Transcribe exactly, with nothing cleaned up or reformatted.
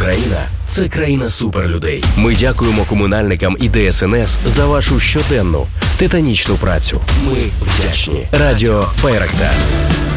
Україна – це країна суперлюдей. Ми дякуємо комунальникам і Де Ес Ен Ес за вашу щоденну, титанічну працю. Ми вдячні. Радіо Байрактар.